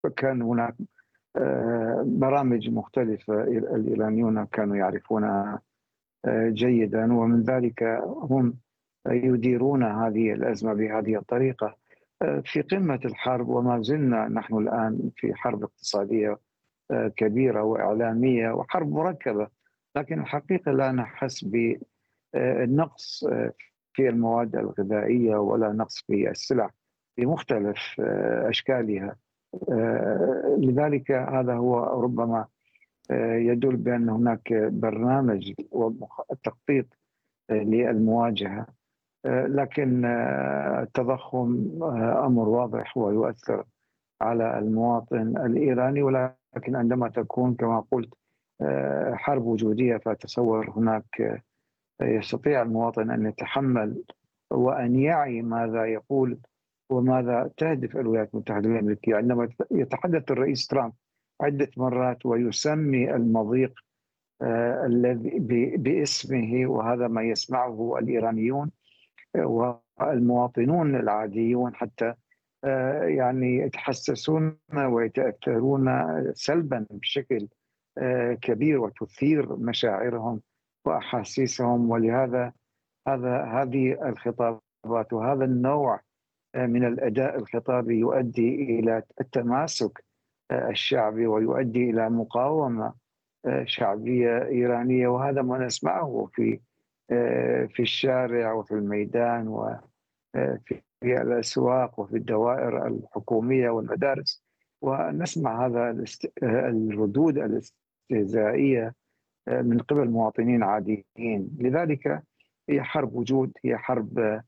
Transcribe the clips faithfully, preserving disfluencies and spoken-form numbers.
فكان هناك برامج مختلفة الإيرانيون كانوا يعرفونها جيدا، ومن ذلك هم يديرون هذه الأزمة بهذه الطريقة في قمة الحرب. وما زلنا نحن الآن في حرب اقتصادية كبيرة وإعلامية وحرب مركبة، لكن الحقيقة لا نحس بالنقص في المواد الغذائية ولا نقص في السلع بمختلف أشكالها. لذلك هذا هو ربما يدل بأن هناك برنامج وتخطيط للمواجهة، لكن التضخم أمر واضح ويؤثر على المواطن الإيراني. ولكن عندما تكون كما قلت حرب وجودية، فتصور هناك يستطيع المواطن أن يتحمل وأن يعي ماذا يقول وماذا تهدف الولايات المتحدة الأمريكية. عندما يتحدث الرئيس ترامب عدة مرات ويسمي المضيق الذي باسمه، وهذا ما يسمعه الإيرانيون والمواطنون العاديون، حتى يعني يتحسسون ويتأثرون سلبا بشكل كبير وتثير مشاعرهم وأحاسيسهم. ولهذا هذا هذه الخطابات وهذا النوع من الأداء الخطابي يؤدي إلى التماسك الشعبي ويؤدي إلى مقاومة شعبية إيرانية، وهذا ما نسمعه في في الشارع وفي الميدان وفي الأسواق وفي الدوائر الحكومية والمدارس، ونسمع هذا الردود الاستهزائية من قبل مواطنين عاديين. لذلك هي حرب وجود، هي حرب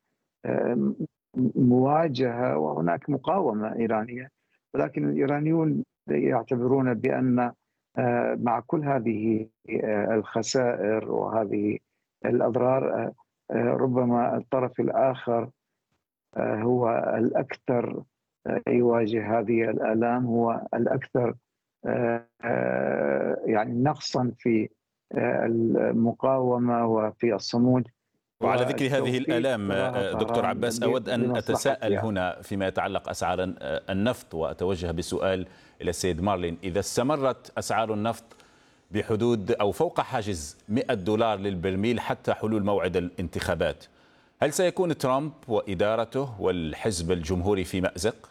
مواجهة، وهناك مقاومة إيرانية، ولكن الإيرانيون يعتبرون بأن مع كل هذه الخسائر وهذه الأضرار ربما الطرف الآخر هو الأكثر يواجه هذه الآلام، هو الأكثر يعني نقصا في المقاومة وفي الصمود. وعلى ذكر هذه الآلام دكتور عباس، أود أن أتساءل هنا فيما يتعلق أسعار النفط، وأتوجه بسؤال إلى السيد مارلين. إذا استمرت أسعار النفط بحدود أو فوق حاجز مئة دولار للبرميل حتى حلول موعد الانتخابات، هل سيكون ترامب وإدارته والحزب الجمهوري في مأزق؟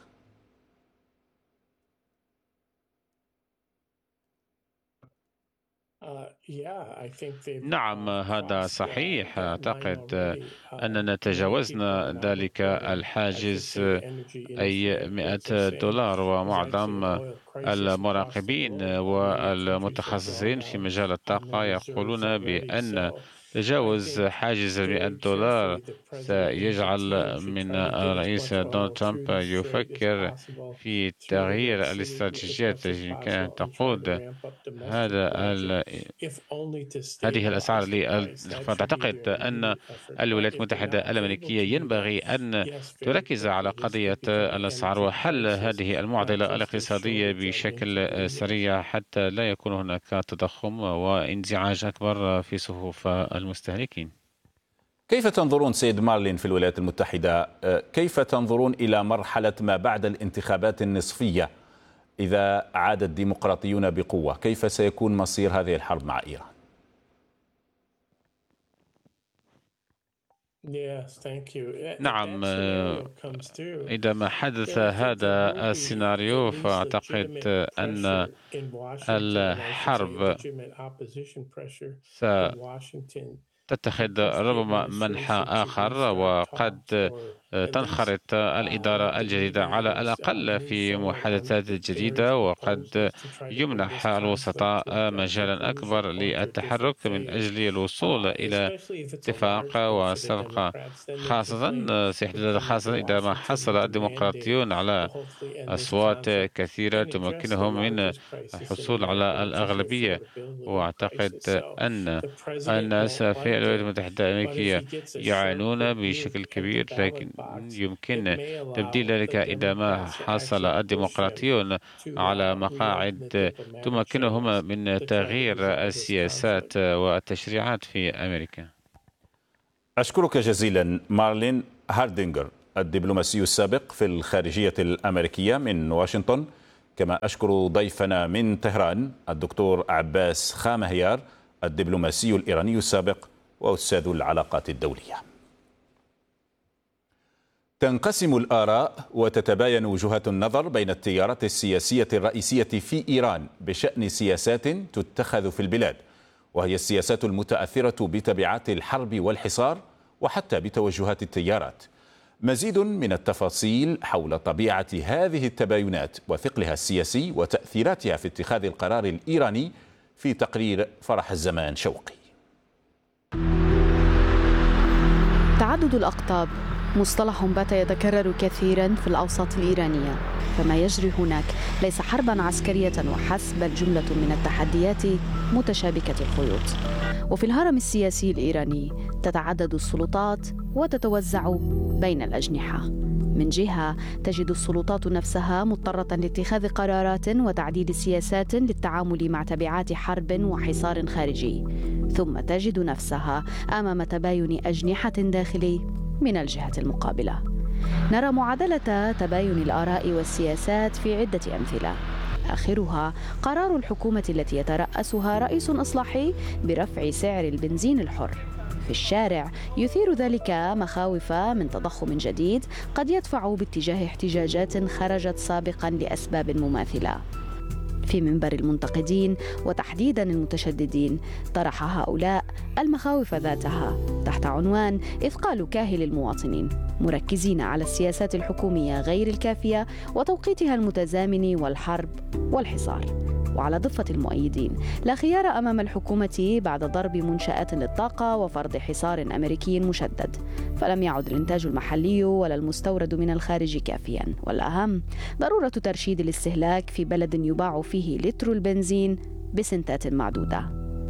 نعم، هذا صحيح. أعتقد أننا تجاوزنا ذلك الحاجز، أي مئة دولار، ومعظم المراقبين والمتخصصين في مجال الطاقة يقولون بأن تجاوز حاجز مئة دولار سيجعل من الرئيس دونالد ترامب يفكر في تغيير الاستراتيجيات التي يمكن أن تقود هذا ال... هذه الأسعار للانخفاض. أعتقد أن الولايات المتحدة الأمريكية ينبغي أن تركز على قضية الأسعار وحل هذه المعضلة الاقتصادية بشكل سريع حتى لا يكون هناك تضخم وانزعاج أكبر في صفوف المستهلكين. كيف تنظرون سيد مارلين في الولايات المتحدة، كيف تنظرون إلى مرحلة ما بعد الانتخابات النصفية إذا عاد الديمقراطيون بقوة؟ كيف سيكون مصير هذه الحرب مع إيران؟ نعم، إذا ما حدث هذا السيناريو فأعتقد أن الحرب ستتخذ ربما منحى آخر، وقد تنخرط الإدارة الجديدة على الأقل في محادثات جديدة، وقد يمنح الوسطاء مجالا أكبر للتحرك من أجل الوصول إلى اتفاق وصفقة، خاصة سيحدث خاصة إذا ما حصل الديمقراطيون على أصوات كثيرة تمكنهم من الحصول على الأغلبية. وأعتقد أن الناس في الولايات المتحدة الأمريكية يعانون بشكل كبير، لكن يمكن تبديل ذلك إذا ما حصل الديمقراطيون على مقاعد تمكنهم من تغيير السياسات والتشريعات في أمريكا. أشكرك جزيلا مارلين هاردينغر، الدبلوماسي السابق في الخارجية الأمريكية من واشنطن، كما أشكر ضيفنا من طهران الدكتور عباس خامهيار الدبلوماسي الإيراني السابق وأستاذ العلاقات الدولية. تنقسم الآراء وتتباين وجهات النظر بين التيارات السياسية الرئيسية في إيران بشأن سياسات تتخذ في البلاد، وهي السياسات المتأثرة بتبعات الحرب والحصار وحتى بتوجهات التيارات. مزيد من التفاصيل حول طبيعة هذه التباينات وثقلها السياسي وتأثيراتها في اتخاذ القرار الإيراني في تقرير فرح الزمان شوقي. تعدد الأقطاب مصطلح بات يتكرر كثيرا في الأوساط الإيرانية، فما يجري هناك ليس حربا عسكرية وحسب، بل جملة من التحديات متشابكة الخيوط. وفي الهرم السياسي الإيراني تتعدد السلطات وتتوزع بين الأجنحة. من جهة تجد السلطات نفسها مضطرة لاتخاذ قرارات وتعديل سياسات للتعامل مع تبعات حرب وحصار خارجي، ثم تجد نفسها أمام تباين أجنحة داخلي من الجهة المقابلة. نرى معادلة تباين الآراء والسياسات في عدة أمثلة، آخرها قرار الحكومة التي يترأسها رئيس إصلاحي برفع سعر البنزين الحر. في الشارع يثير ذلك مخاوف من تضخم جديد قد يدفع باتجاه احتجاجات خرجت سابقا لأسباب مماثلة. في منبر المنتقدين وتحديدا المتشددين طرح هؤلاء المخاوف ذاتها تحت عنوان إثقال كاهل المواطنين، مركزين على السياسات الحكومية غير الكافية وتوقيتها المتزامن والحرب والحصار. وعلى ضفة المؤيدين لا خيار أمام الحكومة بعد ضرب منشآت للطاقة وفرض حصار أمريكي مشدد، فلم يعد الإنتاج المحلي ولا المستورد من الخارج كافيا، والأهم ضرورة ترشيد الاستهلاك في بلد يباع فيه لتر البنزين بسنتات معدودة.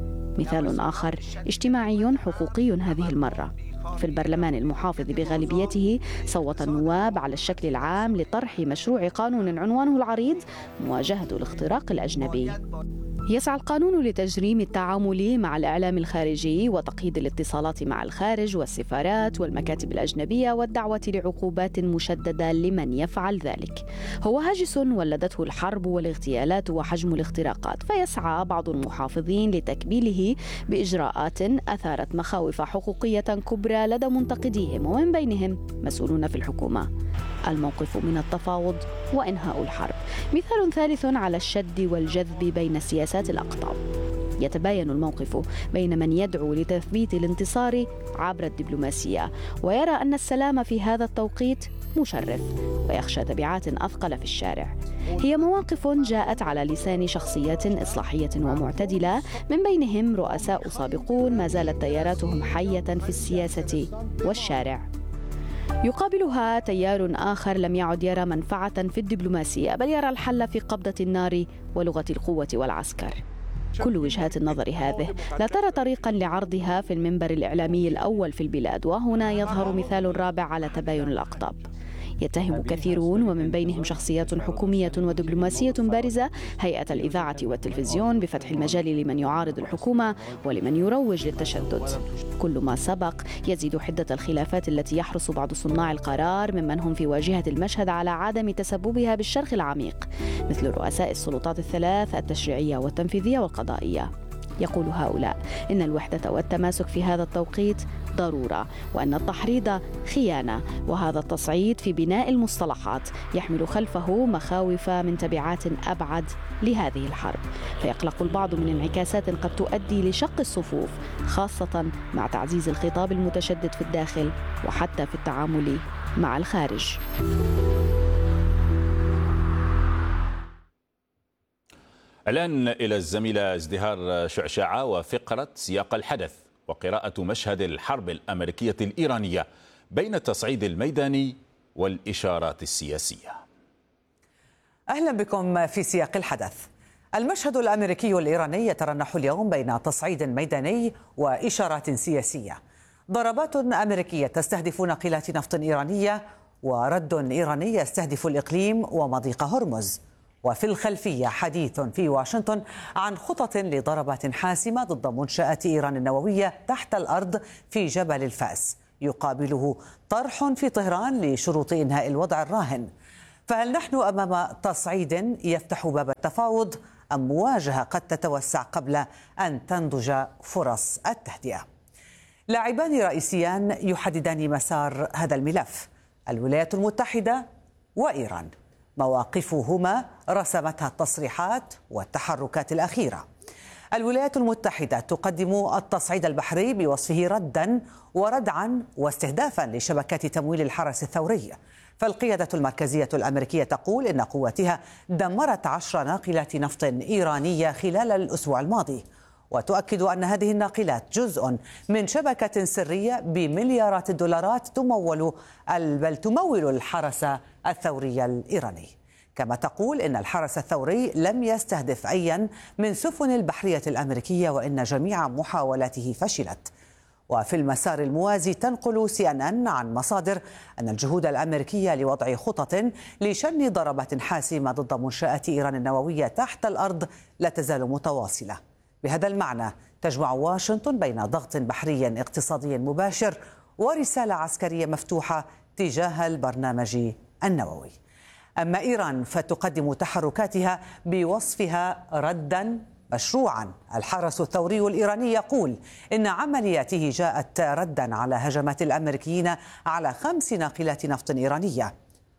مثال آخر اجتماعي حقوقي هذه المرة. في البرلمان المحافظ بغالبيته صوت النواب على الشكل العام لطرح مشروع قانون عنوانه العريض مواجهة الاختراق الأجنبي. يسعى القانون لتجريم التعامل مع الإعلام الخارجي وتقييد الاتصالات مع الخارج والسفارات والمكاتب الأجنبية والدعوة لعقوبات مشددة لمن يفعل ذلك. هو هاجس ولدته الحرب والاغتيالات وحجم الاختراقات، فيسعى بعض المحافظين لتكبيله بإجراءات أثارت مخاوف حقوقية كبرى لدى منتقديهم ومن بينهم مسؤولون في الحكومة. الموقف من التفاوض وإنهاء الحرب مثال ثالث على الشد والجذب بين سياسات الأقطاب. يتباين الموقف بين من يدعو لتثبيت الانتصار عبر الدبلوماسية ويرى أن السلام في هذا التوقيت مشرف ويخشى تبعات أثقل في الشارع. هي مواقف جاءت على لسان شخصيات إصلاحية ومعتدلة، من بينهم رؤساء سابقون ما زالت تياراتهم حية في السياسة والشارع. يقابلها تيار آخر لم يعد يرى منفعة في الدبلوماسية، بل يرى الحل في قبضة النار ولغة القوة والعسكر. كل وجهات النظر هذه لا ترى طريقا لعرضها في المنبر الإعلامي الأول في البلاد، وهنا يظهر مثال رابع على تباين الأقطاب. يتهم كثيرون ومن بينهم شخصيات حكومية ودبلوماسية بارزة هيئة الإذاعة والتلفزيون بفتح المجال لمن يعارض الحكومة ولمن يروج للتشدد. كل ما سبق يزيد حدة الخلافات التي يحرص بعض صناع القرار ممن هم في واجهة المشهد على عدم تسببها بالشرخ العميق، مثل رؤساء السلطات الثلاث التشريعية والتنفيذية والقضائية. يقول هؤلاء إن الوحدة والتماسك في هذا التوقيت ضرورة، وأن التحريض خيانة، وهذا التصعيد في بناء المصطلحات يحمل خلفه مخاوف من تبعات أبعد لهذه الحرب، فيقلق البعض من انعكاسات قد تؤدي لشق الصفوف، خاصة مع تعزيز الخطاب المتشدد في الداخل وحتى في التعامل مع الخارج. الآن إلى الزميلة ازدهار شعشاعة وفقرة سياق الحدث وقراءة مشهد الحرب الأمريكية الإيرانية بين التصعيد الميداني والإشارات السياسية. أهلا بكم في سياق الحدث. المشهد الأمريكي الإيراني يترنح اليوم بين تصعيد ميداني وإشارات سياسية. ضربات أمريكية تستهدف ناقلات نفط إيرانية ورد إيراني يستهدف الإقليم ومضيق هرمز. وفي الخلفية حديث في واشنطن عن خطط لضربات حاسمة ضد منشآت إيران النووية تحت الأرض في جبل الفاس، يقابله طرح في طهران لشروط إنهاء الوضع الراهن. فهل نحن أمام تصعيد يفتح باب التفاوض أم مواجهة قد تتوسع قبل أن تنضج فرص التهدئة؟ لاعبان رئيسيان يحددان مسار هذا الملف: الولايات المتحدة وإيران. مواقفهما رسمتها التصريحات والتحركات الأخيرة. الولايات المتحدة تقدم التصعيد البحري بوصفه ردا وردعا واستهدافا لشبكات تمويل الحرس الثوري، فالقيادة المركزية الأمريكية تقول إن قواتها دمرت عشر ناقلات نفط إيرانية خلال الأسبوع الماضي، وتؤكد أن هذه الناقلات جزء من شبكة سرية بمليارات الدولارات تمول بل تمول الحرس الثوري الإيراني. كما تقول إن الحرس الثوري لم يستهدف أيا من سفن البحرية الأمريكية وإن جميع محاولاته فشلت. وفي المسار الموازي تنقل سي إن إن عن مصادر أن الجهود الأمريكية لوضع خطط لشن ضربات حاسمة ضد منشآت إيران النووية تحت الأرض لا تزال متواصلة. بهذا المعنى تجمع واشنطن بين ضغط بحري اقتصادي مباشر ورسالة عسكرية مفتوحة تجاه البرنامج النووي. أما إيران فتقدم تحركاتها بوصفها ردا مشروعا. الحرس الثوري الإيراني يقول إن عملياته جاءت ردا على هجمات الأمريكيين على خمس ناقلات نفط إيرانية،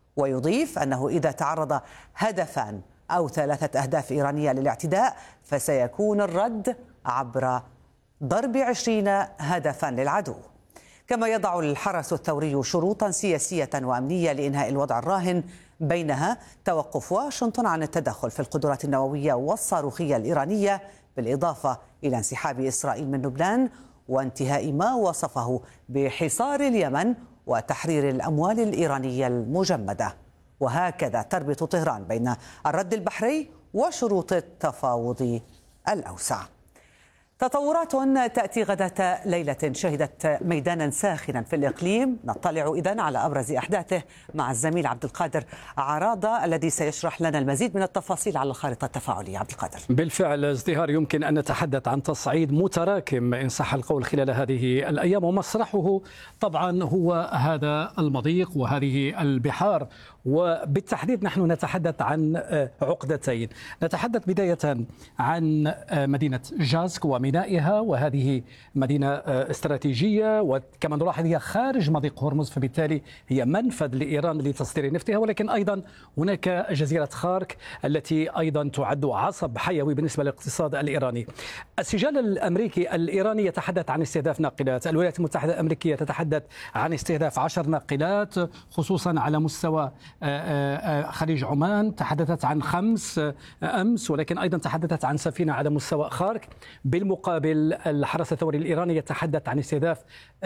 ويضيف أنه إذا تعرض هدفان أو ثلاثة أهداف إيرانية للاعتداء فسيكون الرد عبر ضرب عشرين هدفا للعدو. كما يضع الحرس الثوري شروطا سياسية وأمنية لإنهاء الوضع الراهن، بينها توقف واشنطن عن التدخل في القدرات النووية والصاروخية الإيرانية، بالإضافة إلى انسحاب إسرائيل من لبنان وانتهاء ما وصفه بحصار اليمن وتحرير الأموال الإيرانية المجمدة. وهكذا تربط طهران بين الرد البحري وشروط التفاوض الأوسع. تطورات تأتي غداة ليلة شهدت ميدانا ساخنا في الإقليم. نطلع إذن على أبرز أحداثه مع الزميل عبد القادر عراضة الذي سيشرح لنا المزيد من التفاصيل على الخارطة التفاعلية. عبد القادر. بالفعل ازدهار يمكن أن نتحدث عن تصعيد متراكم إن صح القول خلال هذه الأيام، ومسرحه طبعا هو هذا المضيق وهذه البحار، وبالتحديد نحن نتحدث عن عقدتين. نتحدث بداية عن مدينة جازك ومينائها، وهذه مدينة استراتيجية وكما نلاحظ هي خارج مضيق هرمز، فبالتالي هي منفذ لإيران لتصدير نفطها. ولكن أيضا هناك جزيرة خارك التي أيضا تعد عصب حيوي بالنسبة للاقتصاد الإيراني. السجال الأمريكي الإيراني يتحدث عن استهداف ناقلات، الولايات المتحدة الأمريكية تتحدث عن استهداف عشر ناقلات خصوصا على مستوى خليج عمان، تحدثت عن خمس أمس، ولكن أيضا تحدثت عن سفينة على مستوى خارك. بالمقابل الحرس الثوري الإيراني يتحدث عن استهداف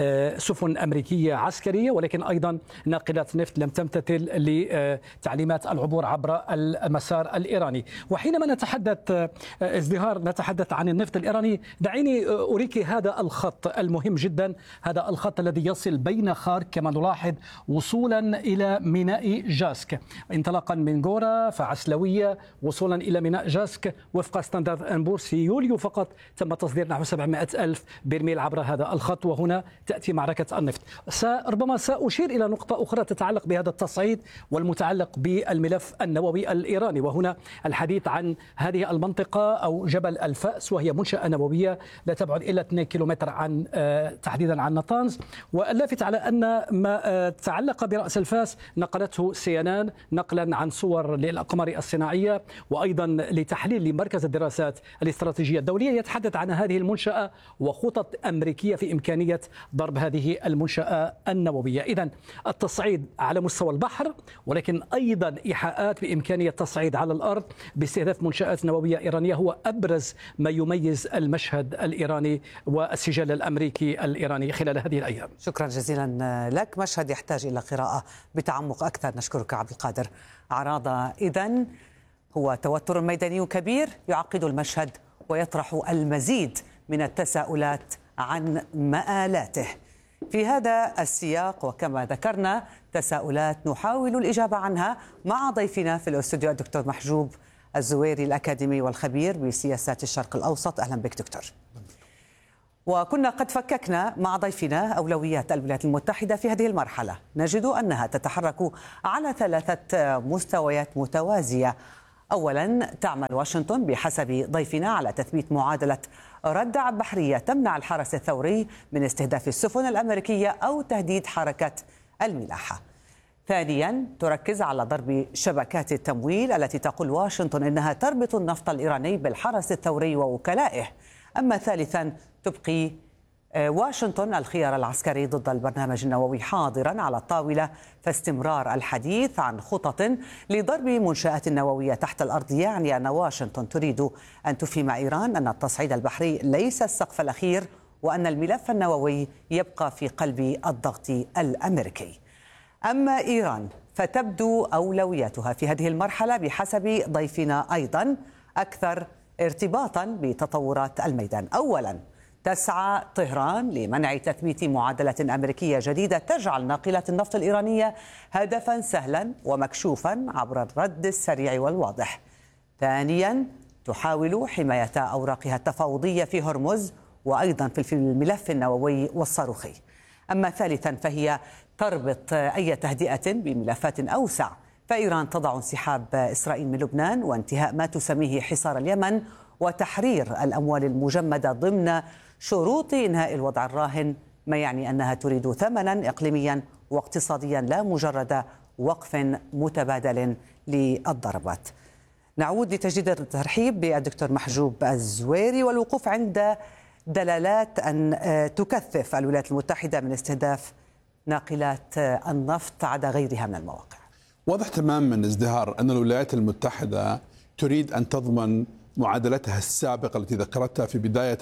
سفن أمريكية عسكرية، ولكن أيضا ناقلات نفط لم تمتثل لتعليمات العبور عبر المسار الإيراني. وحينما نتحدث ازدهار نتحدث عن النفط الإيراني، دعيني أريك هذا الخط المهم جدا، هذا الخط الذي يصل بين خارك كما نلاحظ وصولا إلى ميناء جاسك، انطلاقا من غورا فعسلوية وصولا إلى ميناء جاسك. وفق ستاندرد أند بورس في يوليو فقط تم تصدير نحو سبعمائة ألف برميل عبر هذا الخط، وهنا تأتي معركة النفط. ربما سأشير إلى نقطة أخرى تتعلق بهذا التصعيد والمتعلق بالملف النووي الإيراني، وهنا الحديث عن هذه المنطقة أو جبل الفأس، وهي منشأة نووية لا تبعد إلا اثنين كيلومتر عن تحديدا عن نطنز. واللافت على أن ما تعلق برأس الفاس نقلته سي إن إن نقلا عن صور للأقمار الصناعية، وأيضا لتحليل لمركز الدراسات الاستراتيجية الدولية يتحدث عن هذه المنشأة وخطط أمريكية في إمكانية ضرب هذه المنشأة النووية. إذن التصعيد على مستوى البحر، ولكن أيضا إيحاءات بإمكانية التصعيد على الأرض باستهداف منشآت نووية إيرانية هو أبرز ما يميز المشهد الإيراني والسجال الأمريكي الإيراني خلال هذه الأيام. شكرا جزيلا لك. مشهد يحتاج إلى قراءة بتعمق أكثر. نشكرك عبد القادر عراضة. إذن هو توتر ميداني كبير يعقد المشهد ويطرح المزيد من التساؤلات عن مآلاته. في هذا السياق وكما ذكرنا تساؤلات نحاول الإجابة عنها مع ضيفنا في الاستوديو الدكتور محجوب الزويري الأكاديمي والخبير بسياسات الشرق الأوسط. أهلا بك دكتور. وكنا قد فككنا مع ضيفنا أولويات الولايات المتحدة في هذه المرحلة. نجد أنها تتحرك على ثلاثة مستويات متوازية. أولا، تعمل واشنطن بحسب ضيفنا على تثبيت معادلة ردع بحرية تمنع الحرس الثوري من استهداف السفن الأمريكية أو تهديد حركة الملاحة. ثانيا، تركز على ضرب شبكات التمويل التي تقول واشنطن إنها تربط النفط الإيراني بالحرس الثوري ووكلائه. أما ثالثا، تبقي واشنطن الخيار العسكري ضد البرنامج النووي حاضرا على الطاولة، فاستمرار الحديث عن خطط لضرب منشآت نووية تحت الأرض يعني أن واشنطن تريد أن تفهم إيران أن التصعيد البحري ليس السقف الأخير، وأن الملف النووي يبقى في قلب الضغط الأمريكي. أما إيران فتبدو أولوياتها في هذه المرحلة بحسب ضيفنا أيضا أكثر ارتباطا بتطورات الميدان. أولا، تسعى طهران لمنع تثبيت معادلة أمريكية جديدة تجعل ناقلات النفط الإيرانية هدفا سهلا ومكشوفا عبر الرد السريع والواضح. ثانيا، تحاول حماية أوراقها التفاوضية في هرمز وأيضا في الملف النووي والصاروخي. أما ثالثا، فهي تربط أي تهدئة بملفات أوسع، فإيران تضع انسحاب إسرائيل من لبنان وانتهاء ما تسميه حصار اليمن وتحرير الأموال المجمدة ضمن شروط إنهاء الوضع الراهن، ما يعني أنها تريد ثمنا إقليميا واقتصاديا لا مجرد وقف متبادل للضربات. نعود لتجديد الترحيب بالدكتور محجوب الزويري والوقوف عند دلالات أن تكثف الولايات المتحدة من استهداف ناقلات النفط عدا غيرها من المواقع. واضح تماما ازدهار أن الولايات المتحدة تريد أن تضمن معادلتها السابقة التي ذكرتها في بداية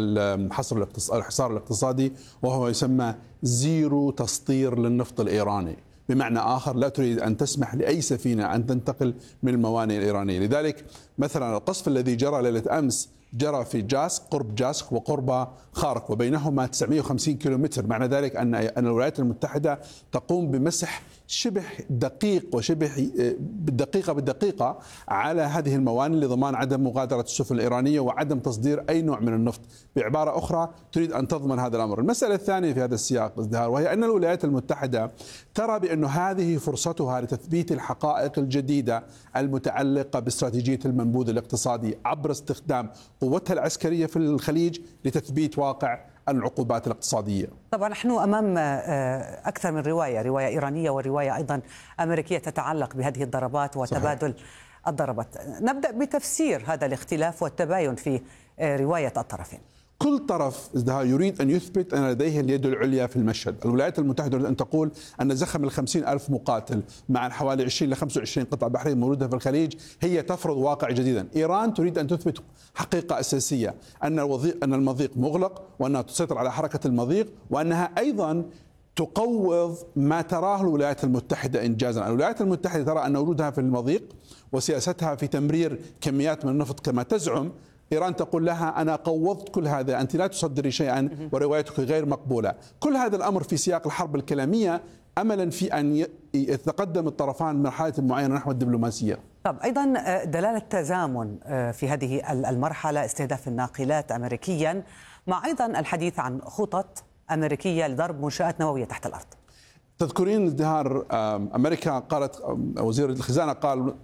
الحصر الحصار الاقتصادي، وهو يسمى زيرو تسطير للنفط الإيراني. بمعنى آخر، لا تريد أن تسمح لأي سفينة أن تنتقل من الموانئ الإيرانية. لذلك مثلا القصف الذي جرى ليلة أمس جرى في جاسك، قرب جاسك وقرب خارق، وبينهما تسعمئة وخمسين كيلومتر. معنى ذلك أن أن الولايات المتحدة تقوم بمسح شبه دقيق وشبه بالدقيقة بالدقيقة على هذه الموانئ لضمان عدم مغادرة السفن الإيرانية وعدم تصدير أي نوع من النفط. بعبارة أخرى، تريد أن تضمن هذا الأمر. المسألة الثانية في هذا السياق ازدهار، وهي أن الولايات المتحدة ترى بأن هذه فرصتها لتثبيت الحقائق الجديدة المتعلقة باستراتيجية المنبوذ الاقتصادي عبر استخدام قوتها العسكرية في الخليج لتثبيت واقع العقوبات الاقتصادية. طبعا نحن أمام أكثر من رواية، رواية إيرانية ورواية أيضا أمريكية تتعلق بهذه الضربات وتبادل صحيح. الضربات. نبدأ بتفسير هذا الاختلاف والتباين في رواية الطرفين. كل طرف ازدهار يريد أن يثبت أن لديه اليد العليا في المشهد. الولايات المتحدة تريد أن تقول أن زخم الخمسين ألف مقاتل مع حوالي عشرين إلى خمسة وعشرين قطعة بحرية موجودة في الخليج هي تفرض واقع جديدا. إيران تريد أن تثبت حقيقة أساسية، أن أن المضيق مغلق، وأنها تسيطر على حركة المضيق، وأنها أيضا تقوض ما تراه الولايات المتحدة إنجازا. الولايات المتحدة ترى أن وجودها في المضيق وسياستها في تمرير كميات من النفط كما تزعم، إيران تقول لها أنا قوضت كل هذا، أنت لا تصدري شيئا وروايتك غير مقبولة. كل هذا الأمر في سياق الحرب الكلامية أملا في أن يتقدم الطرفان من مرحلة معينة نحو الدبلوماسية. طب أيضا دلالة تزامن في هذه المرحلة استهداف الناقلات أمريكيا مع أيضا الحديث عن خطط أمريكية لضرب منشآت نووية تحت الأرض. تذكرين ازدهار أمريكا قالت، وزير الخزانة قال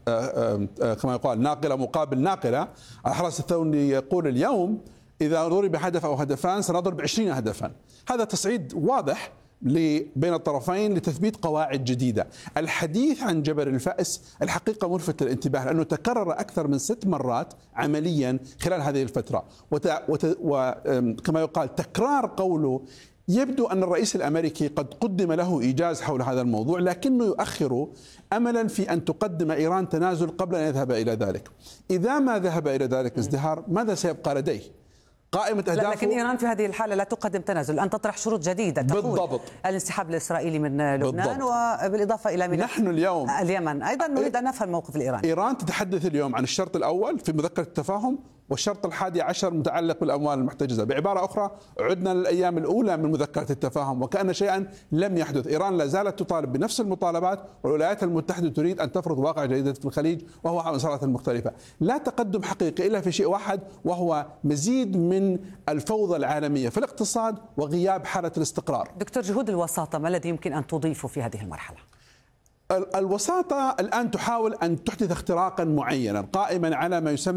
كما يقال ناقلة مقابل ناقلة. الحرس الثوري يقول اليوم إذا ضرب هدف أو هدفان سنضرب عشرين هدفا. هذا تصعيد واضح بين الطرفين لتثبيت قواعد جديدة. الحديث عن جبل الفأس الحقيقة ملفت للانتباه، لأنه تكرر أكثر من ست مرات عمليا خلال هذه الفترة، وكما يقال تكرار قوله يبدو أن الرئيس الأمريكي قد قدم له إيجاز حول هذا الموضوع، لكنه يؤخر أملا في أن تقدم إيران تنازل قبل أن يذهب إلى ذلك. إذا ما ذهب إلى ذلك ازدهار، ماذا سيبقى لديه؟ قائمة أهدافه. لكن إيران في هذه الحالة لا تقدم تنازل، أن تطرح شروط جديدة تقول بالضبط الانسحاب الإسرائيلي من لبنان بالضبط. وبالإضافة إلى ملف نحن اليوم اليمن. أيضا نريد أن نفهم الموقف الإيراني. إيران تتحدث اليوم عن الشرط الأول في مذكرة التفاهم والشرط الحادي عشر متعلق بالأموال المحتجزة. بعبارة أخرى عدنا للأيام الأولى من مذكرة التفاهم وكأن شيئا لم يحدث. إيران لا زالت تطالب بنفس المطالبات، والولايات المتحدة تريد أن تفرض واقع جديد في الخليج وهو على مسارات مختلفة. لا تقدم حقيقي إلا في شيء واحد، وهو مزيد من الفوضى العالمية في الاقتصاد وغياب حالة الاستقرار. دكتور، جهود الوساطة ما الذي يمكن أن تضيفه في هذه المرحلة؟ الوساطة الآن تحاول أن تحدث اختراقا معينا قائما على ما يسمى